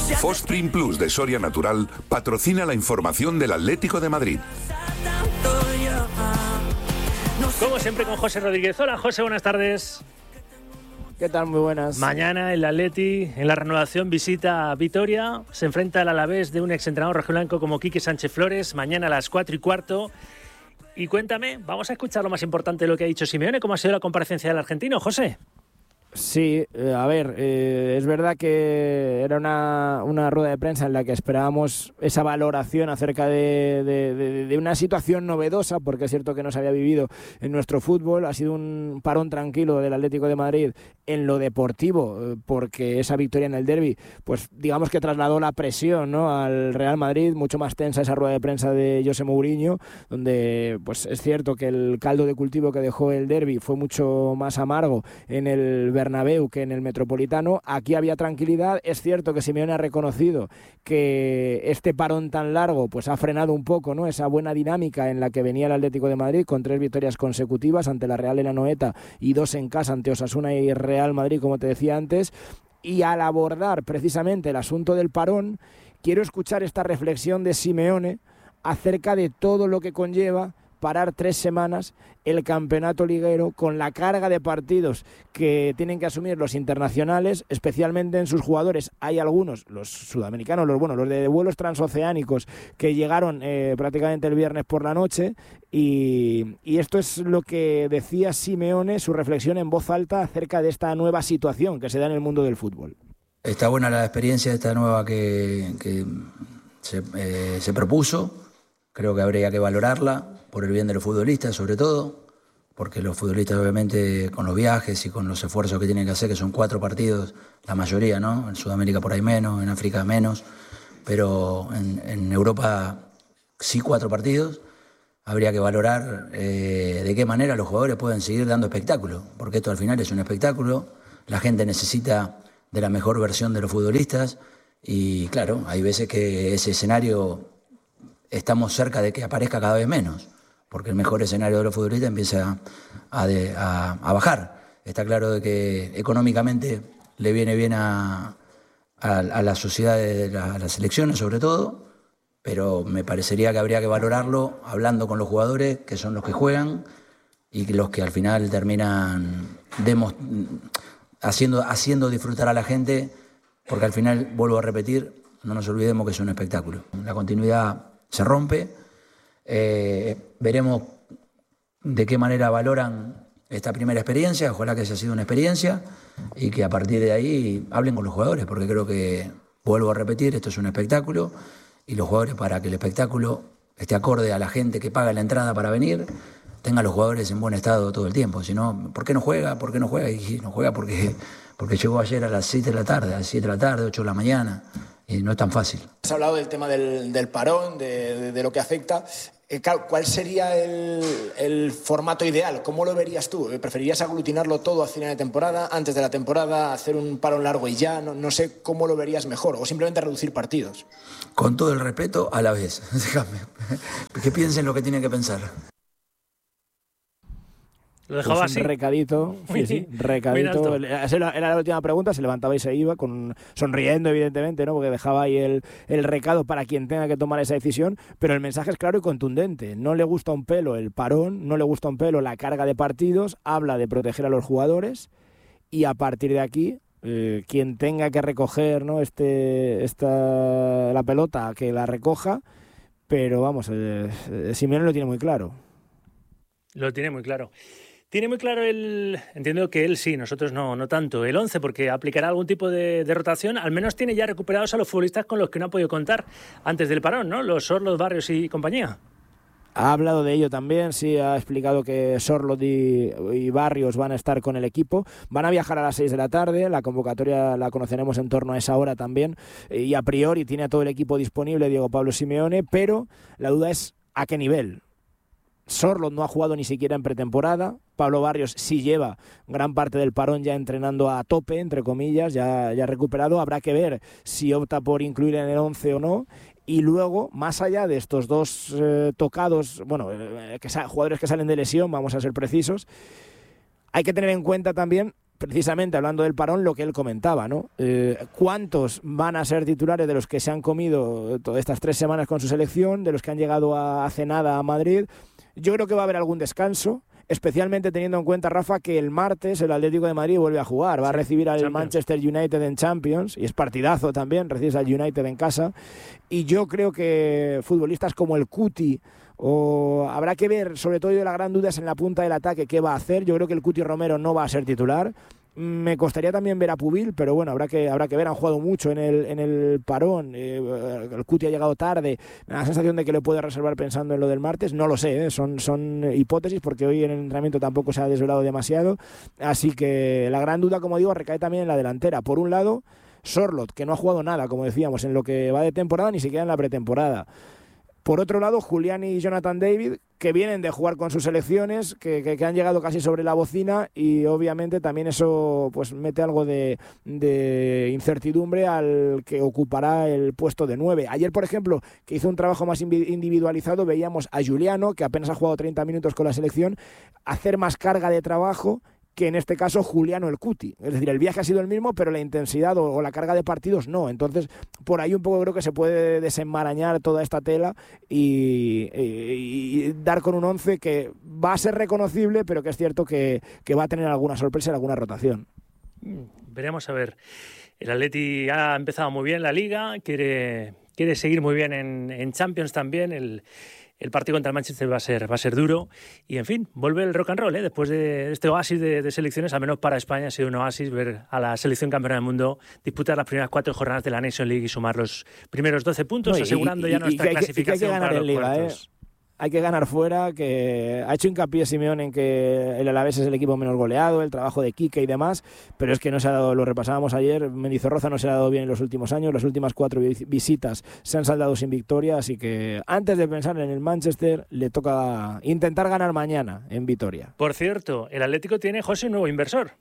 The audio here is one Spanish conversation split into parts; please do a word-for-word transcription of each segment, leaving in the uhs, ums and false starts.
Fosprint Plus de Soria Natural patrocina la información del Atlético de Madrid. Como siempre con José Rodríguez. Hola José, buenas tardes. ¿Qué tal? Muy buenas. Mañana el Atleti en la renovación visita a Vitoria, se enfrenta al Alavés de un exentrenador rojiblanco como Quique Sánchez Flores, mañana a las cuatro y cuarto. Y cuéntame, vamos a escuchar lo más importante de lo que ha dicho Simeone. ¿Cómo ha sido la comparecencia del argentino, José? Sí, eh, a ver, eh, es verdad que era una, una rueda de prensa en la que esperábamos esa valoración acerca de, de, de, de una situación novedosa, porque es cierto que no se había vivido en nuestro fútbol. Ha sido un parón tranquilo del Atlético de Madrid en lo deportivo, eh, porque esa victoria en el derbi, pues digamos que trasladó la presión, ¿no?, al Real Madrid. Mucho más tensa esa rueda de prensa de José Mourinho, donde pues es cierto que el caldo de cultivo que dejó el derbi fue mucho más amargo en el Bernabéu que en el Metropolitano. Aquí había tranquilidad. Es cierto que Simeone ha reconocido que este parón tan largo pues ha frenado un poco, ¿no?, esa buena dinámica en la que venía el Atlético de Madrid, con tres victorias consecutivas ante la Real en Anoeta y dos en casa ante Osasuna y Real Madrid, como te decía antes. Y al abordar precisamente el asunto del parón, quiero escuchar esta reflexión de Simeone acerca de todo lo que conlleva parar tres semanas el campeonato liguero, con la carga de partidos que tienen que asumir los internacionales, especialmente en sus jugadores. Hay algunos, los sudamericanos, los bueno, los de vuelos transoceánicos, que llegaron eh, prácticamente el viernes por la noche, y, y esto es lo que decía Simeone, su reflexión en voz alta acerca de esta nueva situación que se da en el mundo del fútbol. Está buena la experiencia esta nueva que, que se, eh, se propuso. Creo que habría que valorarla por el bien de los futbolistas, sobre todo, porque los futbolistas obviamente con los viajes y con los esfuerzos que tienen que hacer, que son cuatro partidos, la mayoría, ¿no? En Sudamérica por ahí menos, en África menos, pero en, en Europa sí cuatro partidos. Habría que valorar eh, de qué manera los jugadores pueden seguir dando espectáculo, porque esto al final es un espectáculo, la gente necesita de la mejor versión de los futbolistas y claro, hay veces que ese escenario estamos cerca de que aparezca cada vez menos, porque el mejor escenario de los futbolistas empieza a, de, a, a bajar. Está claro de que económicamente le viene bien a, a, a la sociedad de la, a las selecciones sobre todo, pero me parecería que habría que valorarlo hablando con los jugadores, que son los que juegan y que los que al final terminan demos, haciendo, haciendo disfrutar a la gente, porque al final, vuelvo a repetir, no nos olvidemos que es un espectáculo. La continuidad se rompe, eh, veremos de qué manera valoran esta primera experiencia, ojalá que haya sido una experiencia y que a partir de ahí hablen con los jugadores, porque creo que, vuelvo a repetir, esto es un espectáculo y los jugadores, para que el espectáculo esté acorde a la gente que paga la entrada para venir, tengan los jugadores en buen estado todo el tiempo. Si no, ¿por qué no juega? ¿Por qué no juega? Y no juega porque, porque llegó ayer a las siete de la tarde, a las siete de la tarde, ocho de la mañana. Y no es tan fácil. Has hablado del tema del, del parón, de, de, de lo que afecta. Eh, ¿Cuál sería el, el formato ideal? ¿Cómo lo verías tú? ¿Preferirías aglutinarlo todo a final de temporada, antes de la temporada, hacer un parón largo y ya? No, no sé cómo lo verías mejor, o simplemente reducir partidos. Con todo el respeto, a la vez. Déjame. Que piensen lo que tienen que pensar. Lo dejaba pues así. Un recadito, sí, sí, recadito. Era la última pregunta, se levantaba y se iba, con, sonriendo evidentemente, ¿no?, porque dejaba ahí el, el recado para quien tenga que tomar esa decisión, pero el mensaje es claro y contundente. No le gusta un pelo el parón, no le gusta un pelo la carga de partidos, habla de proteger a los jugadores y a partir de aquí, eh, quien tenga que recoger, ¿no?, este, esta, la pelota, que la recoja, pero vamos, eh, Simeone lo tiene muy claro. Lo tiene muy claro. Tiene muy claro el... Entiendo que él sí, nosotros no, no tanto. El once, porque aplicará algún tipo de, de rotación. Al menos tiene ya recuperados a los futbolistas con los que no ha podido contar antes del parón, ¿no? Los Sorloth, Barrios y compañía. Ha hablado de ello también, sí, ha explicado que Sorloth y, y Barrios van a estar con el equipo. Van a viajar a las seis de la tarde, la convocatoria la conoceremos en torno a esa hora también. Y a priori tiene a todo el equipo disponible Diego Pablo Simeone, pero la duda es a qué nivel. Sorloth no ha jugado ni siquiera en pretemporada. Pablo Barrios sí lleva gran parte del parón ya entrenando a tope, entre comillas, ya, ya recuperado. Habrá que ver si opta por incluir en el once o no. Y luego, más allá de estos dos eh, tocados, bueno, eh, que sa- jugadores que salen de lesión, vamos a ser precisos, hay que tener en cuenta también precisamente hablando del parón, lo que él comentaba, ¿no? Eh, ¿Cuántos van a ser titulares de los que se han comido todas estas tres semanas con su selección, de los que han llegado a, hace nada a Madrid? Yo creo que va a haber algún descanso, especialmente teniendo en cuenta, Rafa, que el martes el Atlético de Madrid vuelve a jugar, va a recibir al Champions. Manchester United en Champions, y es partidazo también, recibes al United en casa, y yo creo que futbolistas como el Cuti, o habrá que ver, sobre todo la gran duda es en la punta del ataque, qué va a hacer. Yo creo que el Cuti Romero no va a ser titular. Me costaría también ver a Pubil, pero bueno, habrá que habrá que ver. Han jugado mucho en el en el parón. Eh, el Cuti ha llegado tarde. Me da la sensación de que le puede reservar pensando en lo del martes. No lo sé, ¿eh? son, son hipótesis, porque hoy en el entrenamiento tampoco se ha desvelado demasiado. Así que la gran duda, como digo, recae también en la delantera. Por un lado, Sorloth, que no ha jugado nada, como decíamos, en lo que va de temporada, ni siquiera en la pretemporada. Por otro lado, Julián y Jonathan David, que vienen de jugar con sus selecciones, que, que, que han llegado casi sobre la bocina, y obviamente también eso pues mete algo de, de incertidumbre al que ocupará el puesto de nueve. Ayer, por ejemplo, que hizo un trabajo más individualizado, veíamos a Juliano, que apenas ha jugado treinta minutos con la selección, hacer más carga de trabajo que en este caso Juliano el Cuti. Es decir, el viaje ha sido el mismo, pero la intensidad o, o la carga de partidos no. Entonces, por ahí un poco creo que se puede desenmarañar toda esta tela y, y, y dar con un once que va a ser reconocible, pero que es cierto que, que va a tener alguna sorpresa y alguna rotación. Veremos a ver. El Atleti ha empezado muy bien la Liga, quiere, quiere seguir muy bien en, en Champions también. El El partido contra el Manchester va a ser va a ser duro y, en fin, vuelve el rock and roll, ¿eh? Después de este oasis de, de selecciones, al menos para España ha sido un oasis ver a la selección campeona del mundo disputar las primeras cuatro jornadas de la Nation League y sumar los primeros doce puntos, no, y, asegurando y, ya y, nuestra y clasificación que, y que hay que ganar para los Liga, cuartos. ¿eh? Hay que ganar fuera, que ha hecho hincapié Simeone en que el Alavés es el equipo menos goleado, el trabajo de Quique y demás, pero es que no se ha dado, lo repasábamos ayer, Mendizorroza no se ha dado bien en los últimos años, las últimas cuatro visitas se han saldado sin victoria, así que antes de pensar en el Manchester, le toca intentar ganar mañana en Vitoria. Por cierto, el Atlético tiene, José, un nuevo inversor.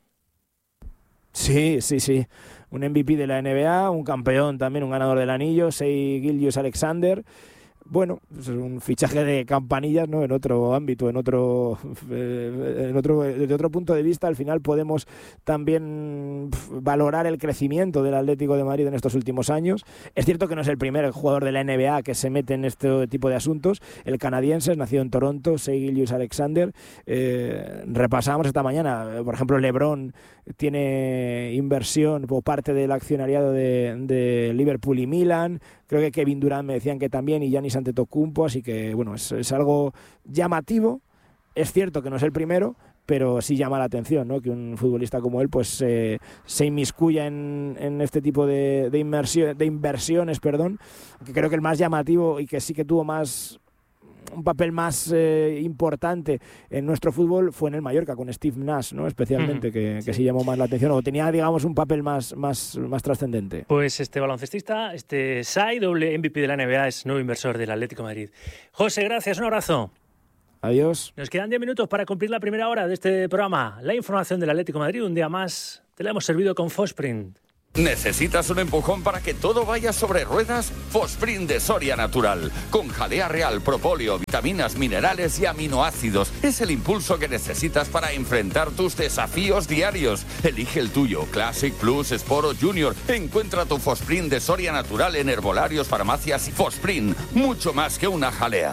Sí, sí, sí, un M V P de la N B A, un campeón también, un ganador del anillo, Shai Gilgeous-Alexander. Bueno, es un fichaje de campanillas, ¿no? En otro ámbito, en otro, en otro, desde otro punto de vista, al final podemos también valorar el crecimiento del Atlético de Madrid en estos últimos años. Es cierto que no es el primer jugador de la N B A que se mete en este tipo de asuntos. El canadiense, nacido en Toronto, Shai Gilgeous-Alexander. Eh, repasamos esta mañana, por ejemplo, LeBron tiene inversión por parte del accionariado de, de Liverpool y Milan. Creo que Kevin Durant me decían que también, y Giannis Antetokounmpo, así que bueno, es, es algo llamativo. Es cierto que no es el primero, pero sí llama la atención, ¿no? Que un futbolista como él pues eh, se inmiscuya en, en este tipo de, de, inversión, de inversiones, perdón, que creo que el más llamativo y que sí que tuvo más un papel más eh, importante en nuestro fútbol fue en el Mallorca con Steve Nash, ¿no? Especialmente, mm, que, que sí. sí llamó más la atención o tenía, digamos, un papel más, más, más trascendente. Pues este baloncestista, este Shai, doble M V P de la N B A, es nuevo inversor del Atlético de Madrid. José, gracias, un abrazo. Adiós. Nos quedan diez minutos para cumplir la primera hora de este programa. La información del Atlético de Madrid, un día más, te la hemos servido con Fosprint. ¿Necesitas un empujón para que todo vaya sobre ruedas? Fosprint de Soria Natural. Con jalea real, propóleo, vitaminas, minerales y aminoácidos. Es el impulso que necesitas para enfrentar tus desafíos diarios. Elige el tuyo, Classic, Plus, Sport o Junior. Encuentra tu Fosprint de Soria Natural en herbolarios, farmacias y Fosprint. Mucho más que una jalea.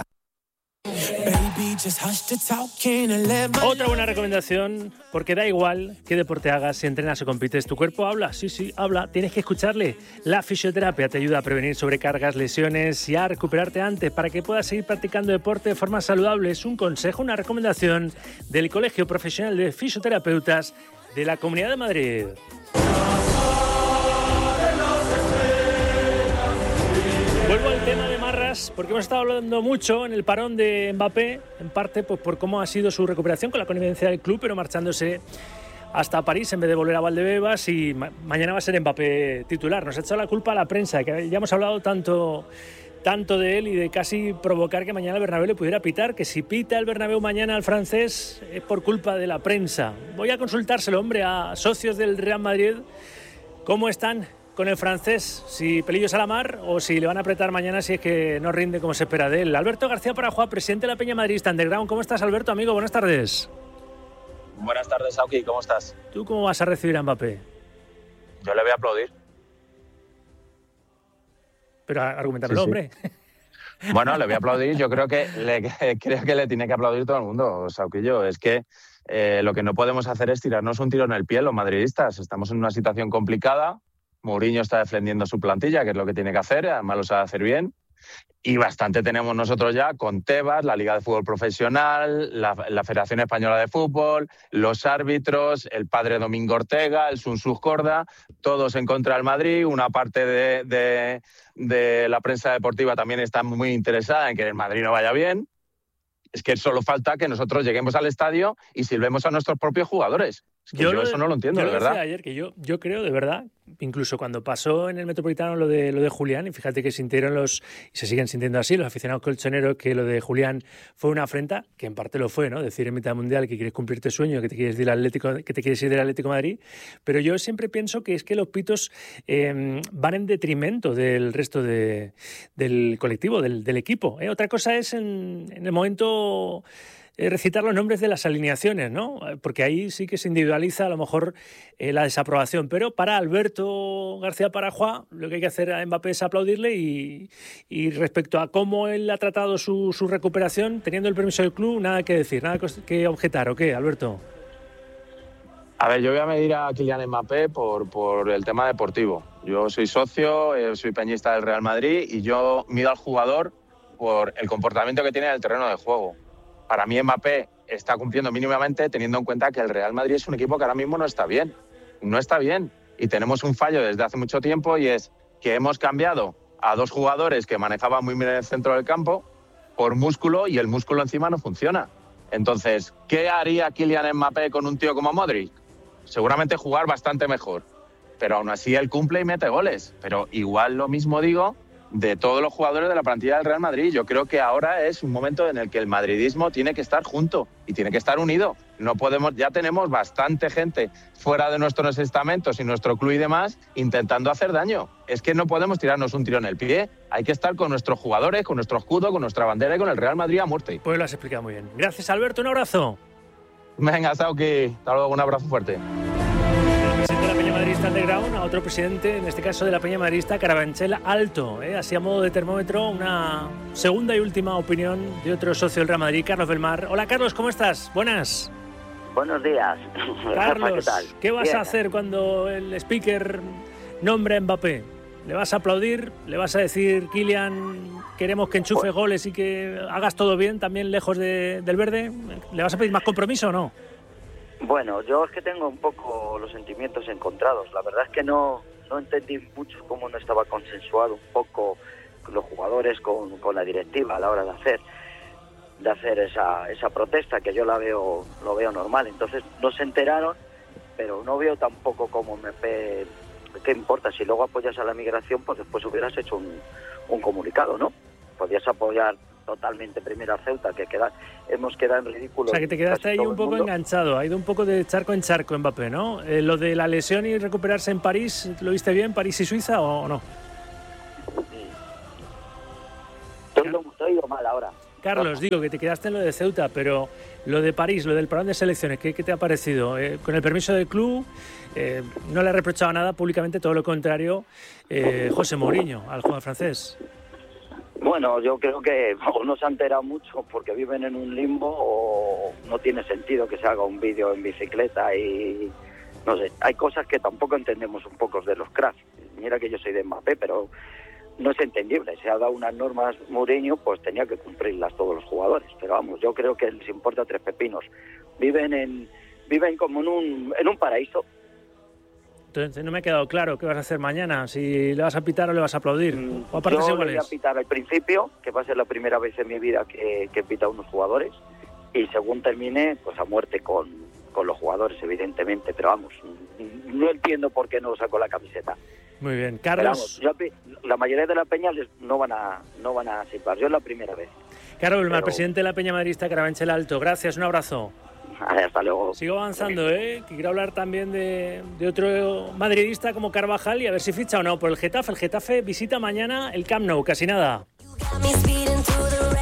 Otra buena recomendación, porque da igual qué deporte hagas, si entrenas o compites, tu cuerpo habla, sí, sí, habla, tienes que escucharle. La fisioterapia te ayuda a prevenir sobrecargas, lesiones y a recuperarte antes para que puedas seguir practicando deporte de forma saludable. Es un consejo, una recomendación del Colegio Profesional de Fisioterapeutas de la Comunidad de Madrid. Vuelvo al tema de Marras, porque hemos estado hablando mucho en el parón de Mbappé, en parte pues, por cómo ha sido su recuperación con la connivencia del club, pero marchándose hasta París en vez de volver a Valdebebas, y ma- mañana va a ser Mbappé titular. Nos ha echado la culpa a la prensa, que ya hemos hablado tanto, tanto de él y de casi provocar que mañana el Bernabéu le pudiera pitar, que si pita el Bernabéu mañana al francés es por culpa de la prensa. Voy a consultárselo, hombre, a socios del Real Madrid, ¿cómo están con el francés? Si pelillos a la mar o si le van a apretar mañana si es que no rinde como se espera de él. Alberto García Parajuá, presidente de la Peña Madridista Underground. ¿Cómo estás, Alberto, amigo? Buenas tardes. Buenas tardes, Auki, ¿cómo estás? ¿Tú cómo vas a recibir a Mbappé? Yo le voy a aplaudir. Pero argumentármelo, Sí, sí. hombre. Bueno, le voy a aplaudir. Yo creo que le, creo que le tiene que aplaudir todo el mundo, Sauquillo. Es que eh, lo que no podemos hacer es tirarnos un tiro en el pie los madridistas. Estamos en una situación complicada. Mourinho está defendiendo su plantilla, que es lo que tiene que hacer. Además lo sabe hacer bien. Y bastante tenemos nosotros ya con Tebas, la Liga de Fútbol Profesional, la, la Federación Española de Fútbol, los árbitros, el padre Domingo Ortega, el Sunsus Corda, todos en contra del Madrid. Una parte de, de, de la prensa deportiva también está muy interesada en que el Madrid no vaya bien. Es que solo falta que nosotros lleguemos al estadio y silbemos a nuestros propios jugadores. Es que yo, yo eso no lo entiendo, yo de lo verdad. decía ayer, que yo, yo creo, de verdad, incluso cuando pasó en el Metropolitano lo de, lo de Julián, y fíjate que sintieron los, y se siguen sintiendo así, los aficionados colchoneros, que lo de Julián fue una afrenta, que en parte lo fue, ¿no? Decir en mitad mundial que quieres cumplir tu sueño, que te quieres ir al Atlético, que te quieres ir del Atlético de Madrid, pero yo siempre pienso que es que los pitos eh, van en detrimento del resto de, del colectivo, del, del equipo, ¿eh? Otra cosa es en, en el momento... recitar los nombres de las alineaciones, ¿no? Porque ahí sí que se individualiza a lo mejor eh, la desaprobación. Pero para Alberto García Parajuá, lo que hay que hacer a Mbappé es aplaudirle y, y respecto a cómo él ha tratado su, su recuperación, teniendo el permiso del club, nada que decir, nada que objetar, ¿o qué, Alberto? A ver, yo voy a medir a Kylian Mbappé por, por el tema deportivo. Yo soy socio, eh, soy peñista del Real Madrid y yo mido al jugador por el comportamiento que tiene en el terreno de juego. Para mí Mbappé está cumpliendo mínimamente teniendo en cuenta que el Real Madrid es un equipo que ahora mismo no está bien. No está bien. Y tenemos un fallo desde hace mucho tiempo y es que hemos cambiado a dos jugadores que manejaban muy bien el centro del campo por músculo y el músculo encima no funciona. Entonces, ¿qué haría Kylian Mbappé con un tío como Modric? Seguramente jugar bastante mejor. Pero aún así él cumple y mete goles. Pero igual lo mismo digo de todos los jugadores de la plantilla del Real Madrid. Yo creo que ahora es un momento en el que el madridismo tiene que estar junto y tiene que estar unido. No podemos, ya tenemos bastante gente fuera de nuestros estamentos y nuestro club y demás intentando hacer daño. Es que no podemos tirarnos un tiro en el pie. Hay que estar con nuestros jugadores, con nuestro escudo, con nuestra bandera y con el Real Madrid a muerte. Pues lo has explicado muy bien. Gracias, Alberto. Un abrazo. Venga, Sauki. Hasta luego. Un abrazo fuerte. Presidente de la Peña Madridista Underground, a otro presidente, en este caso de la Peña Madridista, Carabanchel Alto, ¿eh? Así a modo de termómetro, una segunda y última opinión de otro socio del Real Madrid, Carlos Belmar. Hola Carlos, ¿cómo estás? Buenas. Buenos días. Carlos, ¿qué tal? ¿Qué vas Bien. a hacer cuando el speaker nombre a Mbappé? ¿Le vas a aplaudir? ¿Le vas a decir, Kylian, queremos que enchufe Pues- goles y que hagas todo bien, también lejos de, del verde? ¿Le vas a pedir más compromiso o no? Bueno, yo es que tengo un poco los sentimientos encontrados. La verdad es que no, no entendí mucho cómo no estaba consensuado un poco con los jugadores, con, con la directiva a la hora de hacer de hacer esa, esa protesta, que yo la veo lo veo normal. Entonces no se enteraron, pero no veo tampoco cómo me pe... ¿Qué importa? Si luego apoyas a la migración, pues después hubieras hecho un, un comunicado, ¿no? Podías apoyar totalmente primero a Ceuta, que queda, hemos quedado en ridículo. O sea, que te quedaste casi ahí todo un el poco mundo. enganchado, ha ido un poco de charco en charco Mbappé, ¿no? Eh, lo de la lesión y recuperarse en París, ¿lo viste bien, París y Suiza o no? Estoy lo- estoy lo mal ahora. Carlos, digo que te quedaste en lo de Ceuta, pero lo de París, lo del parón de selecciones, ¿qué, qué te ha parecido? Eh, con el permiso del club, eh, no le ha reprochado nada públicamente, todo lo contrario, eh, José Mourinho, al jugador francés. Bueno, yo creo que o no se han enterado mucho porque viven en un limbo o no tiene sentido que se haga un vídeo en bicicleta y no sé, hay cosas que tampoco entendemos un poco de los cracks. Mira que yo soy de Mbappé, pero no es entendible. Se ha dado unas normas Mourinho, pues tenía que cumplirlas todos los jugadores. Pero vamos, yo creo que les importa tres pepinos. Viven en viven como en un en un paraíso. Entonces no me ha quedado claro qué vas a hacer mañana, si le vas a pitar o le vas a aplaudir, o a partes Yo le voy a iguales. pitar al principio, que va a ser la primera vez en mi vida que, que he pitado a unos jugadores, y según termine, pues a muerte con, con los jugadores, evidentemente, pero vamos, no entiendo por qué no saco la camiseta. Muy bien, Pero Carlos. vamos, yo pi- la mayoría de las peñas les- no van a no van a silbar, yo es la primera vez. Carlos Belmar, pero- presidente de la Peña Madridista Carabanchel Alto, gracias, un abrazo. Hasta luego. Sigo avanzando, ¿eh? Que quiero hablar también de, de otro madridista como Carvajal y a ver si ficha o no por el Getafe. El Getafe visita mañana el Camp Nou, casi nada. Got me speeding through the red light.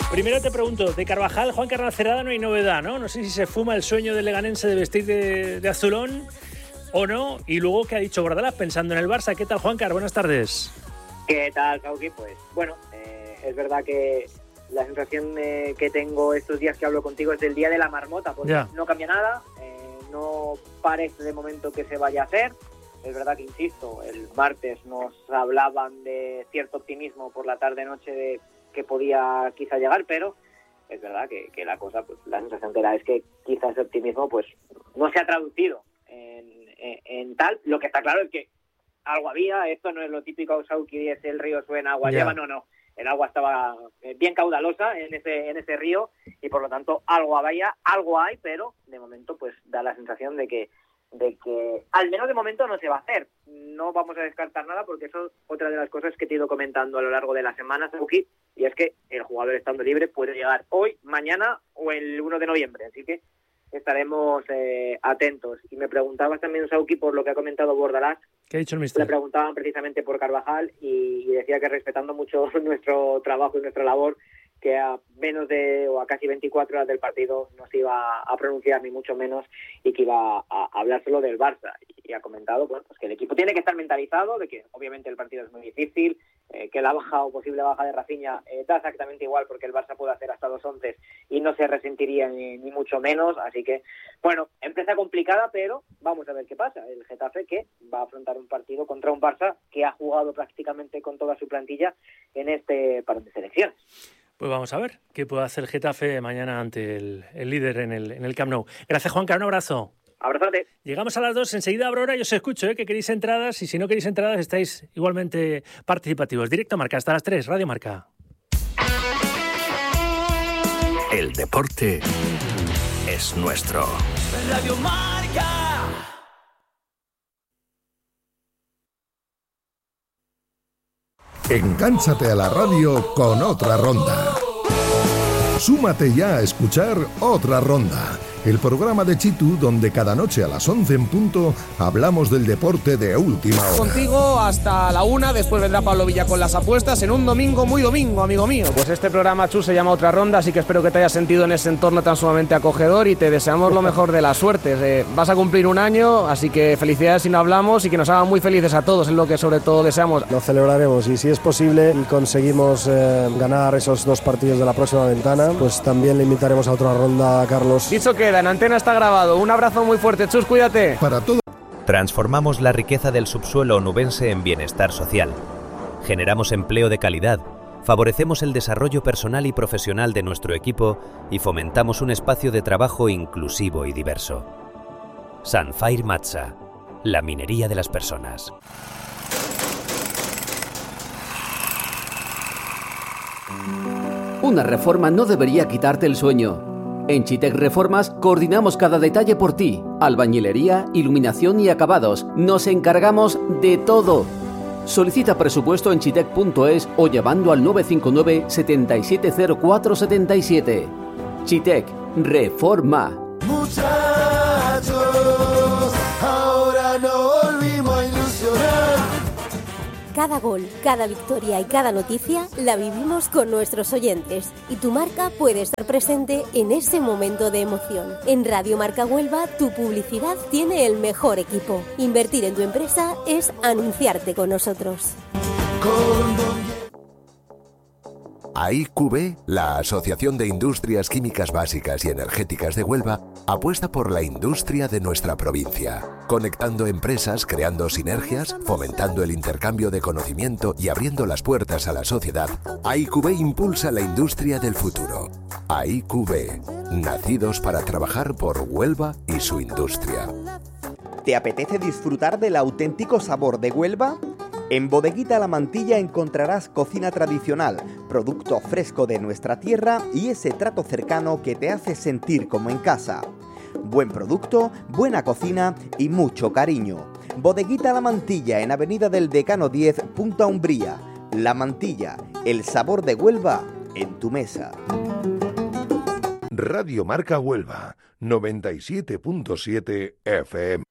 Primero te pregunto, de Carvajal, Juan Carlos Cerrada no hay novedad, ¿no? No sé si se fuma el sueño del leganense de vestir de, de azulón o no. Y luego, ¿qué ha dicho Bordalás pensando en el Barça? ¿Qué tal, Juan Carlos? Buenas tardes. ¿Qué tal, Sauki? Pues bueno, eh, es verdad que la sensación eh, que tengo estos días que hablo contigo es del día de la marmota, porque yeah. no cambia nada, eh, no parece de momento que se vaya a hacer. Es verdad que, insisto, el martes nos hablaban de cierto optimismo por la tarde-noche de que podía quizá llegar, pero es verdad que, que la cosa, pues la sensación que da es que quizá ese optimismo pues no se ha traducido en, en, en tal. Lo que está claro es que algo había. Esto no es lo típico, Sauki, es el río suena, agua yeah. lleva, no, no. El agua estaba bien caudalosa en ese en ese río y por lo tanto algo había, algo hay, pero de momento pues da la sensación de que de que al menos de momento no se va a hacer. No vamos a descartar nada porque eso es otra de las cosas que te he ido comentando a lo largo de la semana, Sauki, y es que el jugador estando libre puede llegar hoy, mañana o el uno de noviembre, así que estaremos eh, atentos. Y me preguntabas también, Sauki, por lo que ha comentado Bordalás. ¿Qué ha dicho el mister? Le preguntaban precisamente por Carvajal y, y decía que respetando mucho nuestro trabajo y nuestra labor, que a menos de o a casi veinticuatro horas del partido no se iba a pronunciar ni mucho menos y que iba a, a hablar solo del Barça. Y ha comentado bueno, pues que el equipo tiene que estar mentalizado de que obviamente el partido es muy difícil, eh, que la baja o posible baja de Rafinha eh, da exactamente igual porque el Barça puede hacer hasta dos once y no se resentiría ni, ni mucho menos. Así que, bueno, empieza complicada, pero vamos a ver qué pasa. El Getafe que va a afrontar un partido contra un Barça que ha jugado prácticamente con toda su plantilla en este parón de selecciones. Pues vamos a ver qué puede hacer el Getafe mañana ante el, el líder en el, en el Camp Nou. Gracias, Juan Carlos, un abrazo. Abrázate. Llegamos a las dos, enseguida abro hora, yo os escucho, ¿eh? Que queréis entradas y si no queréis entradas estáis igualmente participativos. Directo Marca, hasta las tres, Radio Marca. El deporte es nuestro. Radio Marca. Engánchate a la radio con Otra Ronda. Súmate ya a escuchar Otra Ronda, el programa de Chitu donde cada noche a las once en punto hablamos del deporte de última hora. Contigo hasta la una, después vendrá Pablo Villa con las apuestas en un domingo muy domingo, amigo mío. Pues este programa, Chus, se llama Otra Ronda, así que espero que te hayas sentido en ese entorno tan sumamente acogedor y te deseamos lo mejor de las suertes. Eh, vas a cumplir un año, así que felicidades si no hablamos y que nos hagan muy felices a todos, es lo que sobre todo deseamos. Lo celebraremos y si es posible y conseguimos eh, ganar esos dos partidos de la próxima ventana, pues también le invitaremos a Otra Ronda a Carlos. Dicho queda, en antena está grabado. Un abrazo muy fuerte, Chus, cuídate. Para todo. Transformamos la riqueza del subsuelo onubense en bienestar social. Generamos empleo de calidad, favorecemos el desarrollo personal y profesional de nuestro equipo y fomentamos un espacio de trabajo inclusivo y diverso. Sanfair Matsa, la minería de las personas. Una reforma no debería quitarte el sueño. En Chitec Reformas coordinamos cada detalle por ti. Albañilería, iluminación y acabados. Nos encargamos de todo. Solicita presupuesto en chitec punto es o llamando al nueve cinco nueve, siete siete cero cuatro siete siete. Chitec Reforma. Muchachos, ahora no volvimos a ilusionar. Cada gol, cada victoria y cada noticia la vivimos con nuestros oyentes y tu marca puede estar presente en ese momento de emoción. En Radio Marca Huelva, tu publicidad tiene el mejor equipo. Invertir en tu empresa es anunciarte con nosotros. A I Q B, la Asociación de Industrias Químicas Básicas y Energéticas de Huelva, apuesta por la industria de nuestra provincia, conectando empresas, creando sinergias, fomentando el intercambio de conocimiento y abriendo las puertas a la sociedad. A I Q B impulsa la industria del futuro. A I Q B, nacidos para trabajar por Huelva y su industria. ¿Te apetece disfrutar del auténtico sabor de Huelva? En Bodeguita La Mantilla encontrarás cocina tradicional, producto fresco de nuestra tierra y ese trato cercano que te hace sentir como en casa. Buen producto, buena cocina y mucho cariño. Bodeguita La Mantilla en Avenida del Decano diez, Punta Umbría. La Mantilla, el sabor de Huelva en tu mesa. Radio Marca Huelva, noventa y siete punto siete F M.